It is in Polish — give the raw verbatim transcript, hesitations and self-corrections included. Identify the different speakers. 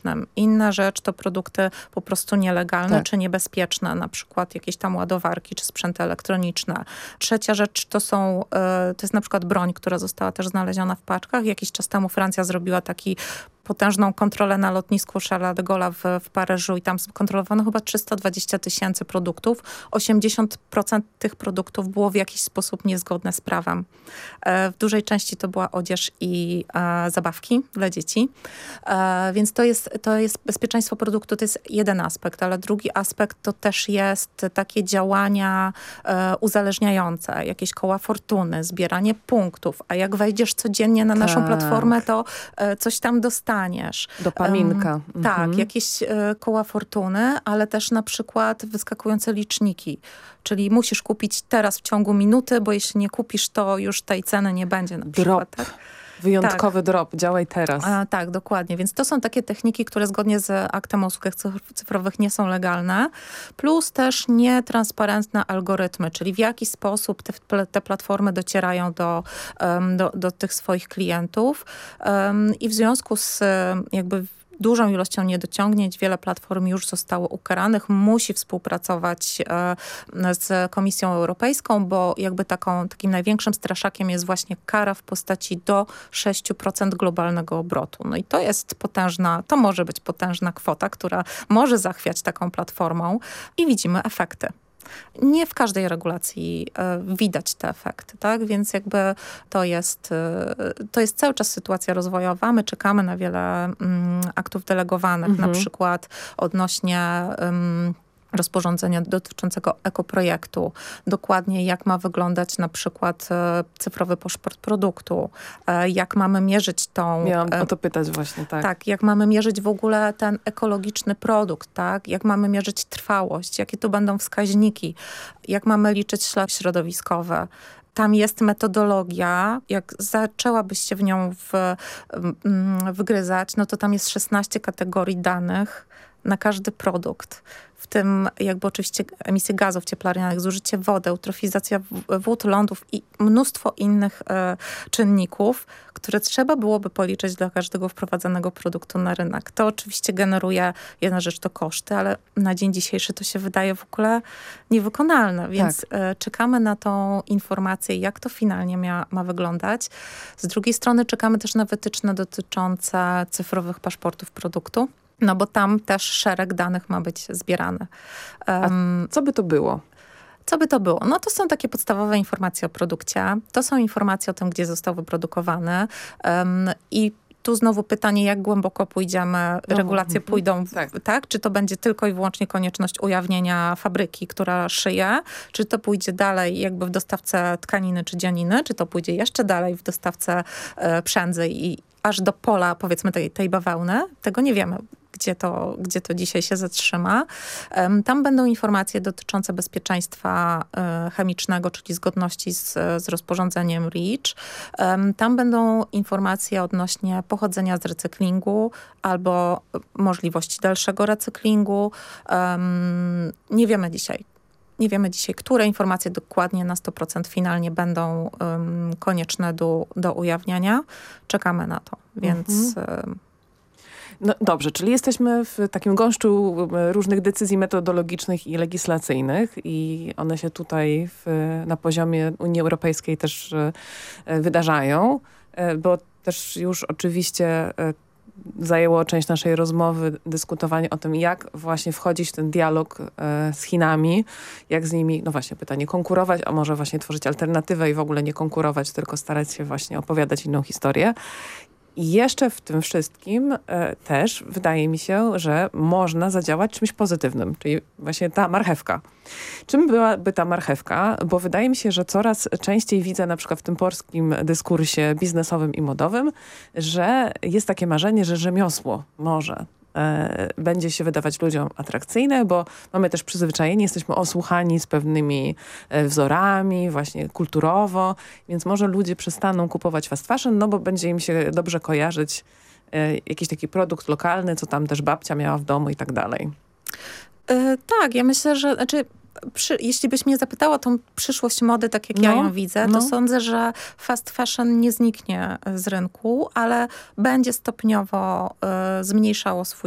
Speaker 1: bezpiecznym. Inna rzecz to produkty po prostu nielegalne
Speaker 2: tak.
Speaker 1: czy niebezpieczne, na przykład jakieś tam ładowarki czy sprzęty elektroniczne. Trzecia rzecz to są, to jest na przykład broń, która została też znaleziona w paczkach. Jakiś czas temu Francja zrobiła taki potężną kontrolę na lotnisku Charles de Gaulle w, w Paryżu i tam skontrolowano chyba trzysta dwadzieścia tysięcy produktów. osiemdziesiąt procent tych produktów było w jakiś sposób niezgodne z prawem. E, w dużej części to była odzież i e, zabawki dla dzieci. E, więc to jest, to jest bezpieczeństwo produktu, to jest jeden aspekt, ale drugi aspekt to też jest takie działania e, uzależniające, jakieś koła fortuny, zbieranie punktów, a jak wejdziesz codziennie na naszą
Speaker 2: tak.
Speaker 1: platformę, to e, coś tam dostaniesz.
Speaker 2: Dopaminka.
Speaker 1: Um,
Speaker 2: mhm.
Speaker 1: Tak, jakieś e, koła fortuny, ale też na przykład wyskakujące liczniki. Czyli musisz kupić teraz w ciągu minuty, bo jeśli nie kupisz, to już tej ceny nie będzie na
Speaker 2: Drop.
Speaker 1: przykład. Tak?
Speaker 2: Wyjątkowy tak. drop. Działaj teraz.
Speaker 1: A, tak, dokładnie. Więc to są takie techniki, które zgodnie z aktem o usługach cyfrowych nie są legalne. Plus też nietransparentne algorytmy, czyli w jaki sposób te, te platformy docierają do, um, do, do tych swoich klientów. Um, I w związku z jakby dużą ilością niedociągnięć, wiele platform już zostało ukaranych, musi współpracować e, z Komisją Europejską, bo jakby taką, takim największym straszakiem jest właśnie kara w postaci do sześć procent globalnego obrotu. No i to jest potężna, to może być potężna kwota, która może zachwiać taką platformą i widzimy efekty. Nie w każdej regulacji y, widać te efekty, tak? Więc jakby to jest, y, to jest cały czas sytuacja rozwojowa. My czekamy na wiele y, aktów delegowanych, mhm. na przykład odnośnie y, rozporządzenia dotyczącego ekoprojektu. Dokładnie jak ma wyglądać na przykład e, cyfrowy paszport produktu. E, jak mamy mierzyć tą...
Speaker 2: Miałam o to pytać właśnie, tak.
Speaker 1: Tak, jak mamy mierzyć w ogóle ten ekologiczny produkt, tak? Jak mamy mierzyć trwałość, jakie to będą wskaźniki, jak mamy liczyć ślady środowiskowe. Tam jest metodologia, jak zaczęłabyś się w nią w, w, wygryzać, no to tam jest szesnaście kategorii danych na każdy produkt. W tym jakby oczywiście emisje gazów cieplarnianych, zużycie wody, eutrofizacja wód, lądów i mnóstwo innych e, czynników, które trzeba byłoby policzyć dla każdego wprowadzanego produktu na rynek. To oczywiście generuje, jedna rzecz to koszty, ale na dzień dzisiejszy to się wydaje w ogóle niewykonalne, więc tak. e, czekamy na tą informację, jak to finalnie mia, ma wyglądać. Z drugiej strony czekamy też na wytyczne dotyczące cyfrowych paszportów produktu. No bo tam też szereg danych ma być zbierany. Um,
Speaker 2: A co by to było?
Speaker 1: Co by to było? No to są takie podstawowe informacje o produkcie. To są informacje o tym, gdzie został wyprodukowany. Um, I tu znowu pytanie, jak głęboko pójdziemy, no, regulacje pójdą, w, tak. tak? Czy to będzie tylko i wyłącznie konieczność ujawnienia fabryki, która szyje? Czy to pójdzie dalej jakby w dostawce tkaniny czy dzianiny? Czy to pójdzie jeszcze dalej w dostawce e, przędzy i aż do pola, powiedzmy, tej, tej bawełny? Tego nie wiemy. Gdzie to, gdzie to dzisiaj się zatrzyma. Um, tam będą informacje dotyczące bezpieczeństwa y, chemicznego, czyli zgodności z, z rozporządzeniem REACH. Um, tam będą informacje odnośnie pochodzenia z recyklingu albo możliwości dalszego recyklingu. Um, nie wiemy dzisiaj. Nie wiemy dzisiaj, które informacje dokładnie na sto procent finalnie będą um, konieczne do, do ujawniania. Czekamy na to, więc... Mhm. Y,
Speaker 2: No dobrze, czyli jesteśmy w takim gąszczu różnych decyzji metodologicznych i legislacyjnych i one się tutaj w, na poziomie Unii Europejskiej też wydarzają, bo też już oczywiście zajęło część naszej rozmowy dyskutowanie o tym, jak właśnie wchodzić w ten dialog z Chinami, jak z nimi, no właśnie pytanie, konkurować, a może właśnie tworzyć alternatywę i w ogóle nie konkurować, tylko starać się właśnie opowiadać inną historię. I jeszcze w tym wszystkim e, też wydaje mi się, że można zadziałać czymś pozytywnym, czyli właśnie ta marchewka. Czym byłaby ta marchewka? Bo wydaje mi się, że coraz częściej widzę na przykład w tym polskim dyskursie biznesowym i modowym, że jest takie marzenie, że rzemiosło może e, będzie się wydawać ludziom atrakcyjne, bo mamy też przyzwyczajenie, jesteśmy osłuchani z pewnymi e, wzorami, właśnie kulturowo, więc może ludzie przestaną kupować fast fashion, no bo będzie im się dobrze kojarzyć e, jakiś taki produkt lokalny, co tam też babcia miała w domu i tak dalej.
Speaker 1: Yy, tak, ja myślę, że znaczy Przy, jeśli byś mnie zapytała o tą przyszłość mody, tak jak no, ja ją widzę, to no. sądzę, że fast fashion nie zniknie z rynku, ale będzie stopniowo y, zmniejszało swój